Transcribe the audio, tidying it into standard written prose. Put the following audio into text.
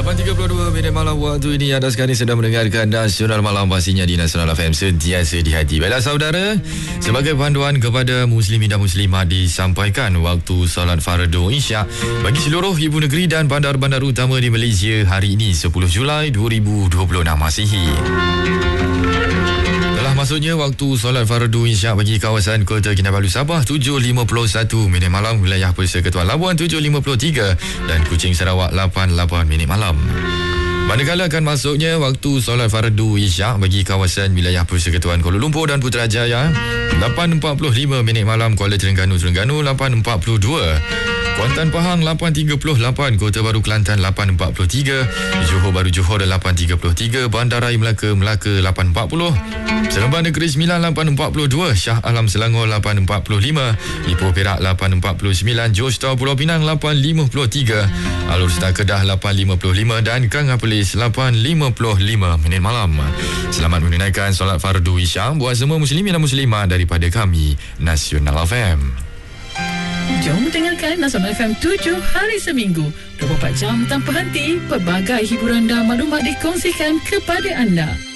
8.32 minit malam waktu ini. Anda sekarang sedang mendengarkan Nasional Malam, pastinya di Nasional FM, sentiasa di hati. Baiklah saudara, sebagai panduan kepada muslimin dan muslimat, disampaikan waktu solat fardu Isyak bagi seluruh ibu negeri dan bandar-bandar utama di Malaysia hari ini 10 Julai 2026 Masihi. Maksudnya waktu solat fardu Isyak bagi kawasan Kota Kinabalu Sabah 7.51 minit malam, wilayah Persekutuan Labuan 7.53 dan Kuching Sarawak 8.8 minit malam. Manakala akan masuknya waktu solat fardu Isyak bagi kawasan wilayah Persekutuan Kuala Lumpur dan Putrajaya 8.45 minit malam, Kuala Terengganu 8.42, Kuantan Pahang 8.38, Kota Baru Kelantan 8.43, Johor Baru Johor 8.33, Bandaraya Melaka 8.40, Seremban Negeri Sembilan 8.42, Shah Alam Selangor 8.45, Ipoh Perak 8.49, Johor Stau Pulau Pinang 8.53, Alor Setar Kedah 8.55 dan Kang Apelis 8.55 minit malam. Selamat menunaikan solat fardu Isyak buat semua muslimin dan muslimat daripada kami Nasional FM. Jom mendengarkan Nasional FM 7 hari seminggu, 24 jam tanpa henti. Pelbagai hiburan dan maklumat dikongsikan kepada anda.